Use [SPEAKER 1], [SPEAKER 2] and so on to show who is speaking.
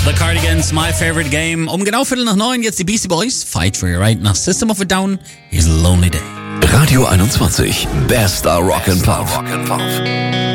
[SPEAKER 1] The Cardigans, My Favorite Game. Um genau 8:45 jetzt die Beastie Boys. Fight for your right nach System of a Down. Here's a Lonely Day.
[SPEAKER 2] Radio 21. Bester Rock and Pop.